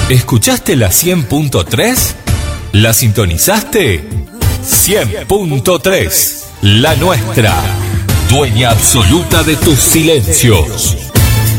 ¿Escuchaste la 100.3? ¿La sintonizaste? 100.3, la nuestra, dueña absoluta de tus silencios.